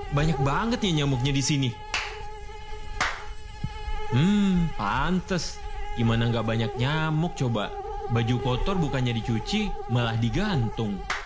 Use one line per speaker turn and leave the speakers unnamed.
banyak banget ya nyamuknya di sini. Pantes. Gimana nggak banyak nyamuk coba? Baju kotor bukannya dicuci, malah digantung.